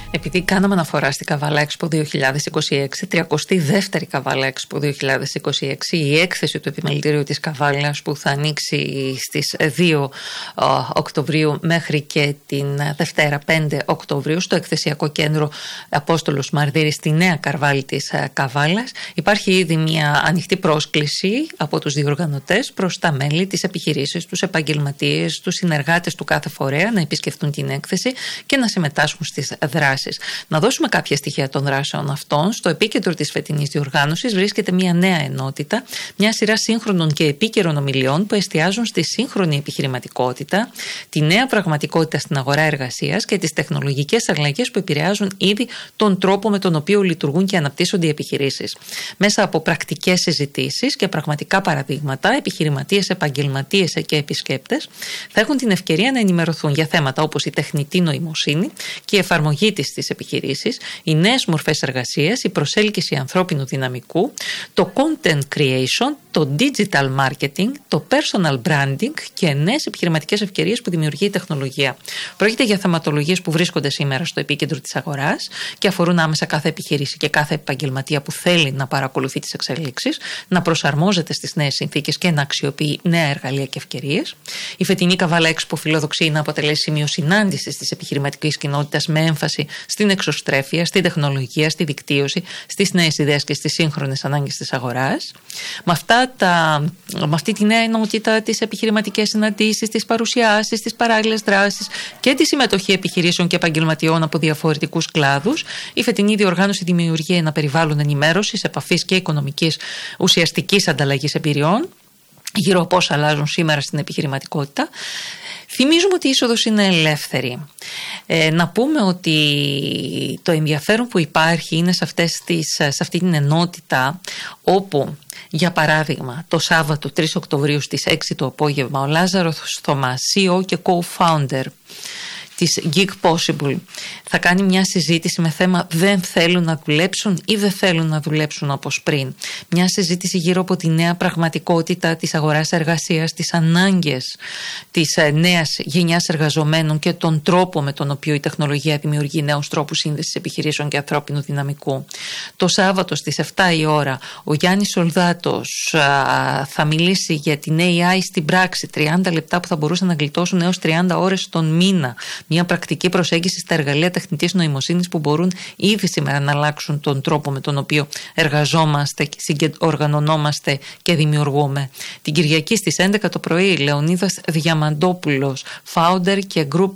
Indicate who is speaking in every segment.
Speaker 1: Επειδή κάναμε αναφορά στην Kavala Expo 2026, 32η Kavala Expo 2026, η έκθεση του επιμελητηρίου της Καβάλας που θα ανοίξει στις 2 Οκτωβρίου μέχρι και την Δευτέρα 5 Οκτωβρίου στο εκθεσιακό κέντρο Απόστολος Μαρδύρης στη Νέα Καρβάλη της Καβάλας. Υπάρχει ήδη μια ανοιχτή πρόσκληση από τους διοργανωτές προς τα μέλη, τις επιχειρήσεις, τους επαγγελματίες, τους συνεργάτες του κάθε φορέα να επισκεφτούν την έκθεση και να συμμετάσχουν στις δράσεις. Να δώσουμε κάποια στοιχεία των δράσεων αυτών. Στο επίκεντρο της φετινής διοργάνωσης βρίσκεται μια νέα ενότητα, μια σειρά σύγχρονων και επίκαιρων ομιλιών που εστιάζουν στη σύγχρονη επιχειρηματικότητα, τη νέα πραγματικότητα στην αγορά εργασίας και τις τεχνολογικές αλλαγές που επηρεάζουν ήδη τον τρόπο με τον οποίο λειτουργούν και αναπτύσσονται οι επιχειρήσεις. Μέσα από πρακτικές συζητήσεις και πραγματικά παραδείγματα, επιχειρηματίες, επαγγελματίες και επισκέπτες θα έχουν την ευκαιρία να ενημερωθούν για θέματα όπως η τεχνητή νοημοσύνη και η εφαρμογή της στις επιχειρήσεις, οι νέες μορφές εργασίας, η προσέλκυση ανθρώπινου δυναμικού, το content creation, το digital marketing, το personal branding και νέες επιχειρηματικές ευκαιρίες που δημιουργεί η τεχνολογία. Πρόκειται για θεματολογίες που βρίσκονται σήμερα στο επίκεντρο της αγοράς και αφορούν άμεσα κάθε επιχείρηση και κάθε επαγγελματία που θέλει να παρακολουθεί τις εξελίξεις, να προσαρμόζεται στις νέες συνθήκες και να αξιοποιεί νέα εργαλεία και ευκαιρίες. Η φετινή Kavala Expo φιλοδοξεί να αποτελέσει σημείο συνάντησης της επιχειρηματικής κοινότητας με έμφαση στην εξωστρέφεια, στην τεχνολογία, στη δικτύωση, στις νέες ιδέες και στις σύγχρονες ανάγκες της αγοράς. Με αυτή τη νέα ενότητα, τις επιχειρηματικές συναντήσεις, τις παρουσιάσεις, τις παράλληλες δράσεις και τη συμμετοχή επιχειρήσεων και επαγγελματιών από διαφορετικούς κλάδους, η φετινή διοργάνωση δημιουργεί ένα περιβάλλον ενημέρωσης, επαφής και οικονομικής ουσιαστικής ανταλλαγής εμπειριών γύρω από όσα αλλάζουν σήμερα στην επιχειρηματικότητα. Θυμίζουμε ότι η είσοδος είναι ελεύθερη. Να πούμε ότι το ενδιαφέρον που υπάρχει είναι σε αυτή την ενότητα όπου, για παράδειγμα, το Σάββατο 3 Οκτωβρίου στις 6 το απόγευμα ο Λάζαρος Θωμάς, CEO και co-founder της Geek Possible, θα κάνει μια συζήτηση με θέμα δεν θέλουν να δουλέψουν ή δεν θέλουν να δουλέψουν όπως πριν. Μια συζήτηση γύρω από τη νέα πραγματικότητα της αγοράς εργασίας, τις ανάγκες της νέας γενιάς εργαζομένων και τον τρόπο με τον οποίο η τεχνολογία δημιουργεί νέους τρόπους σύνδεσης επιχειρήσεων και ανθρώπινου δυναμικού. Το Σάββατο στις 7 η ώρα ο Γιάννης Σολδάτος θα μιλήσει για την AI στην πράξη, 30 λεπτά που θα μπορούσαν να γλιτώσουν έως 30 ώρες τον μήνα. Μια πρακτική προσέγγιση στα εργαλεία τεχνητής νοημοσύνης που μπορούν ήδη σήμερα να αλλάξουν τον τρόπο με τον οποίο εργαζόμαστε, οργανωνόμαστε και δημιουργούμε. Την Κυριακή στις 11 το πρωί, Λεωνίδας Διαμαντόπουλος, founder και group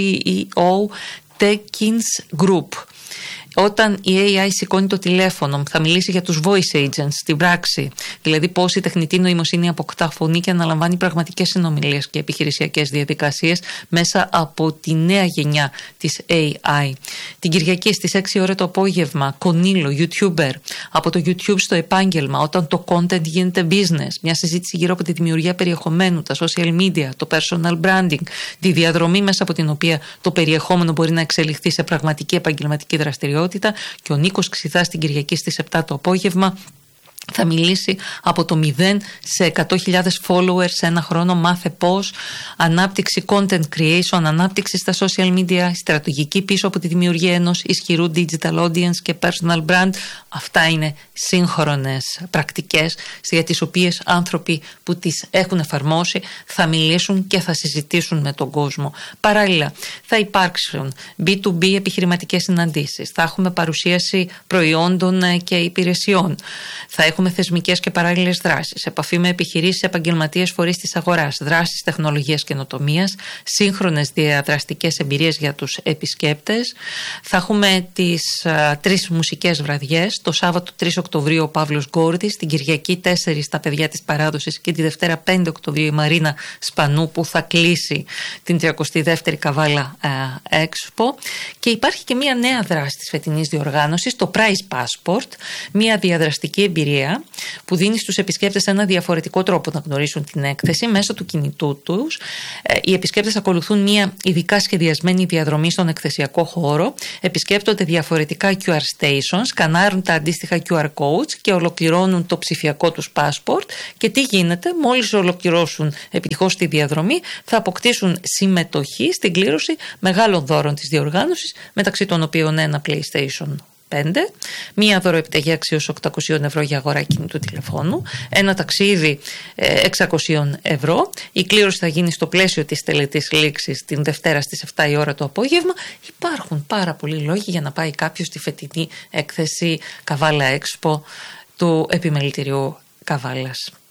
Speaker 1: CEO Techins Group. Όταν η AI σηκώνει το τηλέφωνο, θα μιλήσει για τους voice agents στην πράξη, δηλαδή πώς η τεχνητή νοημοσύνη αποκτά φωνή και αναλαμβάνει πραγματικές συνομιλίες και επιχειρησιακές διαδικασίες μέσα από τη νέα γενιά της AI. Την Κυριακή στις 6 ώρα το απόγευμα, Κονίλο, YouTuber, από το YouTube στο επάγγελμα, όταν το content γίνεται business, μια συζήτηση γύρω από τη δημιουργία περιεχομένου, τα social media, το personal branding, τη διαδρομή μέσα από την οποία το περιεχόμενο μπορεί να εξελιχθεί σε πραγματική επαγγελματική δραστηριότητα. Και ο Νίκος Ξηθάς την Κυριακή στις 7 το απόγευμα θα μιλήσει από το 0 σε 100.000 followers σε ένα χρόνο, μάθε πώς, ανάπτυξη content creation, ανάπτυξη στα social media, στρατηγική πίσω από τη δημιουργία ενός ισχυρού digital audience και personal brand. Αυτά είναι σύγχρονες πρακτικές για τις οποίες άνθρωποι που τις έχουν εφαρμόσει θα μιλήσουν και θα συζητήσουν με τον κόσμο. Παράλληλα θα υπάρξουν B2B επιχειρηματικές συναντήσεις, θα έχουμε παρουσίαση προϊόντων και υπηρεσιών, θα έχουμε θεσμικές και παράλληλες δράσεις, επαφή με επιχειρήσεις, επαγγελματίες, φορείς της αγοράς, δράσεις τεχνολογίας καινοτομίας, σύγχρονες διαδραστικές εμπειρίες για τους επισκέπτες. Θα έχουμε τις 3 μουσικές βραδιές, το Σάββατο 3 Οκτωβρίου ο Παύλος Γκόρδης, την Κυριακή 4 τα παιδιά της παράδοσης και τη Δευτέρα 5 Οκτωβρίου η Μαρίνα Σπανού που θα κλείσει την 32η Kavala Expo. Και υπάρχει και μια νέα δράση της φετινής διοργάνωσης, το Prize Passport, μια διαδραστική εμπειρία εργαλεία που δίνει στους επισκέπτες ένα διαφορετικό τρόπο να γνωρίσουν την έκθεση μέσω του κινητού τους. Οι επισκέπτες ακολουθούν μια ειδικά σχεδιασμένη διαδρομή στον εκθεσιακό χώρο, επισκέπτονται διαφορετικά QR stations, σκανάρουν τα αντίστοιχα QR codes και ολοκληρώνουν το ψηφιακό τους passport. Και τι γίνεται, μόλις ολοκληρώσουν επιτυχώς τη διαδρομή, θα αποκτήσουν συμμετοχή στην κλήρωση μεγάλων δώρων της διοργάνωσης, μεταξύ των οποίων ένα PlayStation 5, μία δωροεπιταγή αξίως 800 ευρώ για αγορά κινητού τηλεφώνου, ένα ταξίδι 600 ευρώ. Η κλήρωση θα γίνει στο πλαίσιο της τελετής λήξης την Δευτέρα στις 7 η ώρα το απόγευμα. Υπάρχουν πάρα πολλοί λόγοι για να πάει κάποιος στη φετινή έκθεση Καβάλα Expo του Επιμελητηρίου Καβάλας.